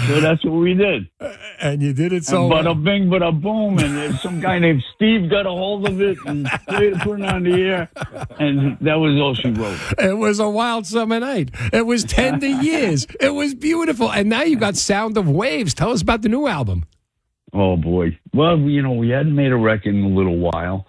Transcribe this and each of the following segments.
So that's what we did. And you did it so well. Bada bing, bada boom. And some guy named Steve got a hold of it and put it on the air. And that was all she wrote. It was a wild summer night. It was Tender Years. It was beautiful. And now you got Sound of Waves. Tell us about the new album. Oh, boy. Well, we hadn't made a record in a little while.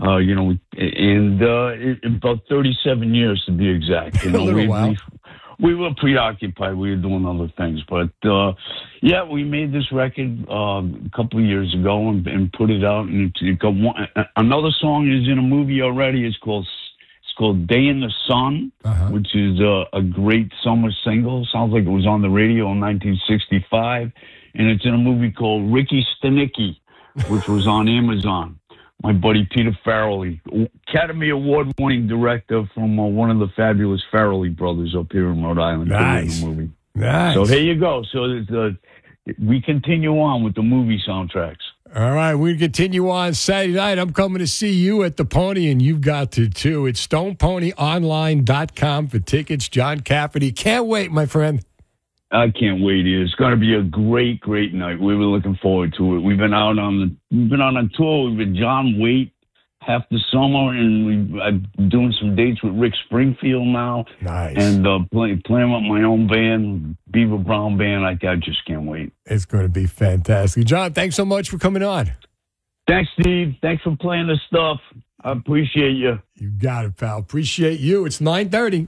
About 37 years to be exact. A little while. We were preoccupied. We were doing other things. But, we made this record a couple of years ago and put it out. And it got another song is in a movie already. It's called Day in the Sun, which is a great summer single. Sounds like it was on the radio in 1965. And it's in a movie called Ricky Stenicki, which was on Amazon. My buddy Peter Farrelly, Academy Award-winning director from one of the fabulous Farrelly brothers up here in Rhode Island. Nice. The movie. Nice. So there you go. So we continue on with the movie soundtracks. All right, we continue on Saturday night. I'm coming to see you at the Pony, and you've got to, too. It's StonePonyOnline.com for tickets. John Cafferty. Can't wait, my friend. I can't wait. It's going to be a great, great night. We were looking forward to it. We've been on a tour. We've been John Waite half the summer, and I'm doing some dates with Rick Springfield now. Nice. And playing with my own band, Beaver Brown Band. I just can't wait. It's going to be fantastic. John, thanks so much for coming on. Thanks, Steve. Thanks for playing the stuff. I appreciate you. You got it, pal. Appreciate you. It's 9:30.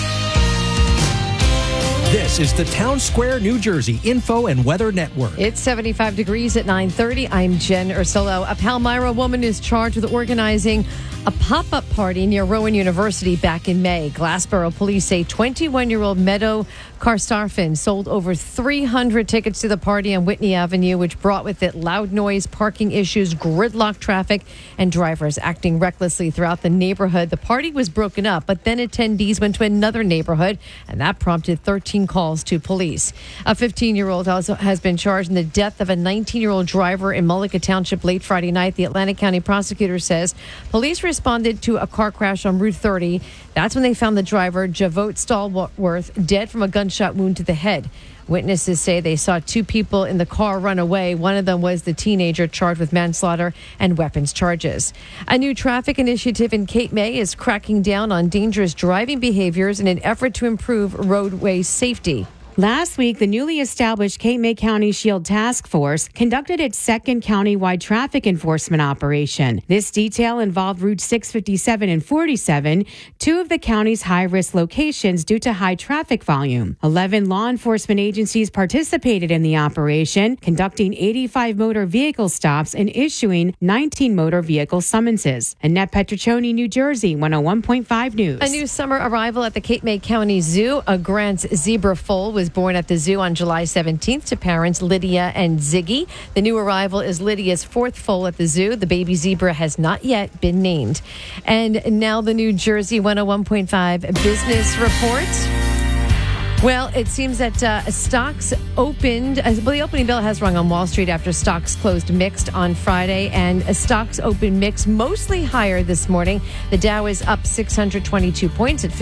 This is the Town Square, New Jersey Info and Weather Network. It's 75 degrees at 9:30. I'm Jen Ursullo. A Palmyra woman is charged with organizing a pop-up party near Rowan University back in May. Glassboro police say 21-year-old Meadow Karstarfin sold over 300 tickets to the party on Whitney Avenue, which brought with it loud noise, parking issues, gridlock traffic, and drivers acting recklessly throughout the neighborhood. The party was broken up, but then attendees went to another neighborhood, and that prompted 13 calls to police. A 15-year-old also has been charged in the death of a 19-year-old driver in Mullica Township late Friday night. The Atlantic County prosecutor says police responded to a car crash on Route 30. That's when they found the driver, Javote Stallworth, dead from a gunshot wound to the head. Witnesses say they saw two people in the car run away. One of them was the teenager charged with manslaughter and weapons charges. A new traffic initiative in Cape May is cracking down on dangerous driving behaviors in an effort to improve roadway safety. Last week, the newly established Cape May County SHIELD Task Force conducted its second county-wide traffic enforcement operation. This detail involved Routes 657 and 47, two of the county's high-risk locations due to high traffic volume. 11 law enforcement agencies participated in the operation, conducting 85 motor vehicle stops and issuing 19 motor vehicle summonses. Annette Petriccioni, New Jersey, 101.5 News. A new summer arrival at the Cape May County Zoo. A Grant's zebra foal was born at the zoo on July 17th to parents Lydia and Ziggy. The new arrival is Lydia's fourth foal at the zoo. The baby zebra has not yet been named. And now the New Jersey 101.5 business report. Well, it seems that stocks opened. The opening bell has rung on Wall Street after stocks closed mixed on Friday, and stocks opened mixed, mostly higher this morning. The Dow is up 622 points at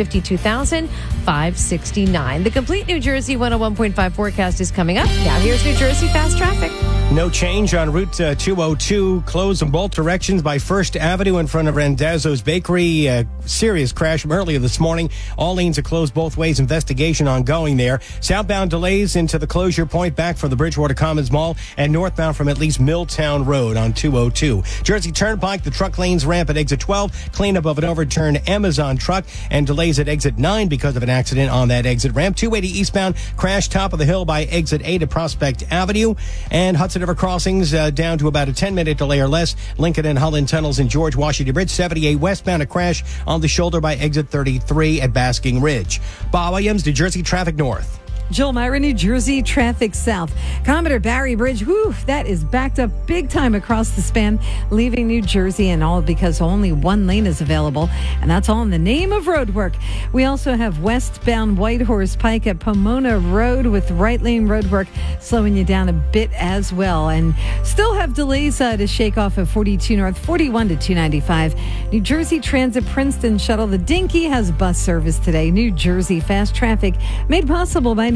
52,569. The complete New Jersey 101.5 forecast is coming up. Now here's New Jersey fast traffic. No change on Route 202. Closed in both directions by First Avenue in front of Randazzo's Bakery. Serious crash from earlier this morning. All lanes are closed both ways. Investigation ongoing there. Southbound delays into the closure point back from the Bridgewater Commons Mall and northbound from at least Milltown Road on 202. Jersey Turnpike, the truck lanes ramp at exit 12. Cleanup of an overturned Amazon truck and delays at exit 9 because of an accident on that exit ramp. 280 eastbound crash top of the hill by exit 8 at Prospect Avenue. And Hudson River crossings down to about a 10-minute delay or less. Lincoln and Holland tunnels in George Washington Bridge. 78 westbound, a crash on the shoulder by exit 33 at Basking Ridge. Bob Williams, New Jersey Traffic North. Jill Myra, New Jersey traffic south. Commodore Barry Bridge, that is backed up big time across the span, leaving New Jersey, and all because only one lane is available, and that's all in the name of road work. We also have westbound Whitehorse Pike at Pomona Road with right lane road work slowing you down a bit as well, and still have delays to shake off at 42 North, 41 to 295. New Jersey Transit Princeton Shuttle, the Dinky, has bus service today. New Jersey fast traffic made possible by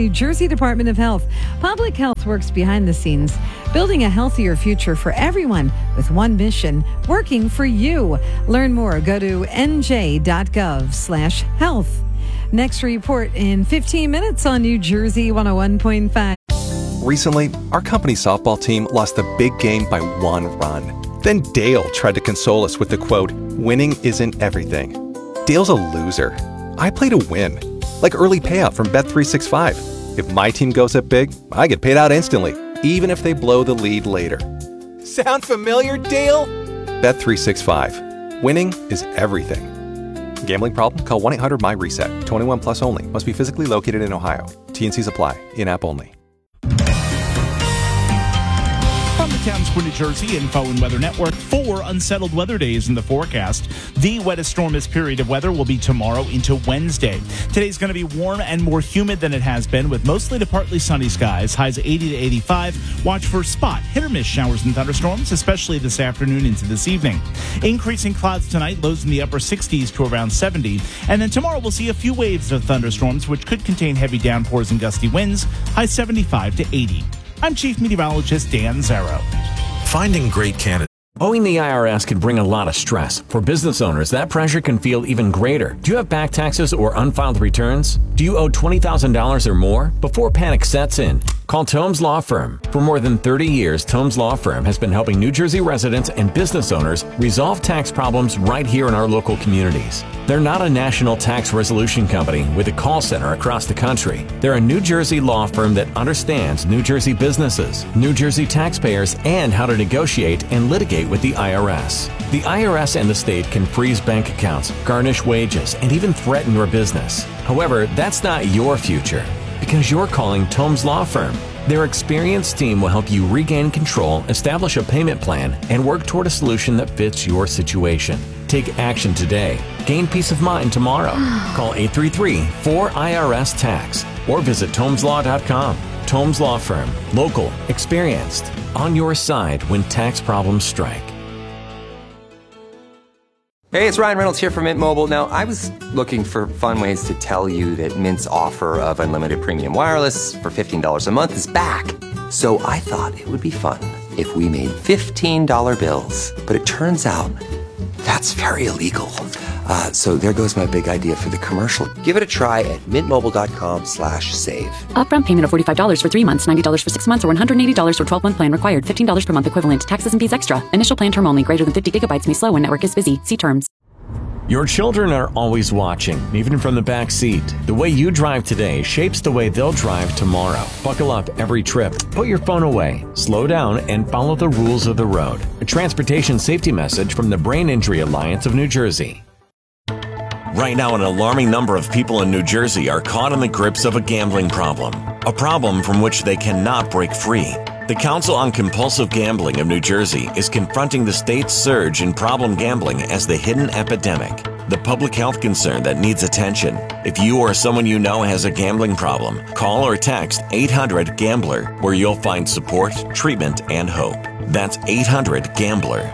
New Jersey Department of Health. Public health works behind the scenes, building a healthier future for everyone with one mission, working for you. Learn more. Go to nj.gov/health. Next report in 15 minutes on New Jersey 101.5. Recently, our company softball team lost the big game by 1 run. Then Dale tried to console us with the quote, "Winning isn't everything." Dale's a loser. I play to win, like early payout from Bet365. If my team goes up big, I get paid out instantly, even if they blow the lead later. Sound familiar, Dale? Bet365. Winning is everything. Gambling problem? Call 1-800-MY-RESET. 21 plus only. Must be physically located in Ohio. T&Cs apply. In-app only. From the Town Square, New Jersey Info and Weather Network, 4 unsettled weather days in the forecast. The wettest stormiest period of weather will be tomorrow into Wednesday. Today's going to be warm and more humid than it has been, with mostly to partly sunny skies, highs 80 to 85. Watch for spot hit or miss showers and thunderstorms, especially this afternoon into this evening. Increasing clouds tonight, lows in the upper 60s to around 70. And then tomorrow we'll see a few waves of thunderstorms, which could contain heavy downpours and gusty winds, high 75 to 80. I'm Chief Meteorologist Dan Zarrow. Finding great candidates. Owing the IRS can bring a lot of stress. For business owners, that pressure can feel even greater. Do you have back taxes or unfiled returns? Do you owe $20,000 or more? Before panic sets in, call Tomes Law Firm. For more than 30 years, Tomes Law Firm has been helping New Jersey residents and business owners resolve tax problems right here in our local communities. They're not a national tax resolution company with a call center across the country. They're a New Jersey law firm that understands New Jersey businesses, New Jersey taxpayers, and how to negotiate and litigate with the IRS. The IRS and the state can freeze bank accounts, garnish wages, and even threaten your business. However, that's not your future, because you're calling Tomes Law Firm. Their experienced team will help you regain control, establish a payment plan, and work toward a solution that fits your situation. Take action today. Gain peace of mind tomorrow. Call 833-4IRS-TAX or visit TomesLaw.com. Tomes Law Firm. Local. Experienced. On your side when tax problems strike. Hey, it's Ryan Reynolds here from Mint Mobile. Now, I was looking for fun ways to tell you that Mint's offer of unlimited premium wireless for $15 a month is back. So I thought it would be fun if we made $15 bills. But it turns out that's very illegal. So there goes my big idea for the commercial. Give it a try at mintmobile.com/save. Upfront payment of $45 for 3 months, $90 for 6 months, or $180 for 12-month plan required. $15 per month equivalent. Taxes and fees extra. Initial plan term only. Greater than 50 gigabytes may slow when network is busy. See terms. Your children are always watching, even from the back seat. The way you drive today shapes the way they'll drive tomorrow. Buckle up every trip. Put your phone away. Slow down and follow the rules of the road. A transportation safety message from the Brain Injury Alliance of New Jersey. Right now, an alarming number of people in New Jersey are caught in the grips of a gambling problem, a problem from which they cannot break free. The Council on Compulsive Gambling of New Jersey is confronting the state's surge in problem gambling as the hidden epidemic, the public health concern that needs attention. If you or someone you know has a gambling problem, call or text 800-GAMBLER, where you'll find support, treatment, and hope. That's 800-GAMBLER.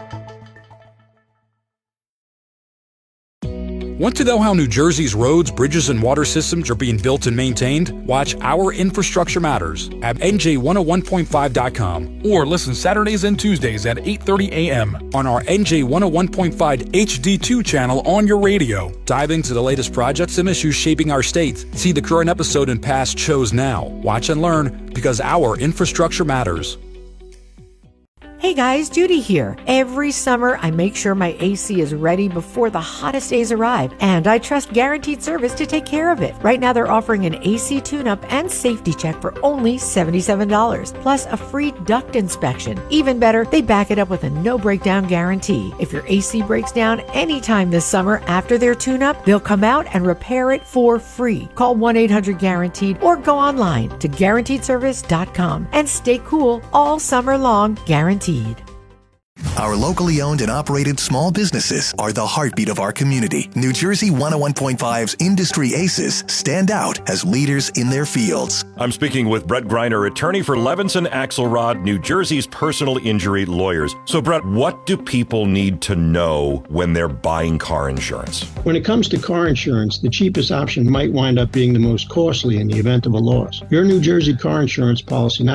Want to know how New Jersey's roads, bridges, and water systems are being built and maintained? Watch Our Infrastructure Matters at NJ101.5.com or listen Saturdays and Tuesdays at 8:30 a.m. on our NJ101.5 HD2 channel on your radio. Dive into the latest projects and issues shaping our state. See the current episode and past shows now. Watch and learn because our infrastructure matters. Hey guys, Judy here. Every summer, I make sure my AC is ready before the hottest days arrive, and I trust Guaranteed Service to take care of it. Right now, they're offering an AC tune-up and safety check for only $77, plus a free duct inspection. Even better, they back it up with a no-breakdown guarantee. If your AC breaks down anytime this summer after their tune-up, they'll come out and repair it for free. Call 1-800-GUARANTEED or go online to guaranteedservice.com and stay cool all summer long, guaranteed. Our locally owned and operated small businesses are the heartbeat of our community. New Jersey 101.5's Industry Aces stand out as leaders in their fields. I'm speaking with Brett Greiner, attorney for Levinson Axelrod, New Jersey's personal injury lawyers. So, Brett, what do people need to know when they're buying car insurance? When it comes to car insurance, the cheapest option might wind up being the most costly in the event of a loss. Your New Jersey car insurance policy not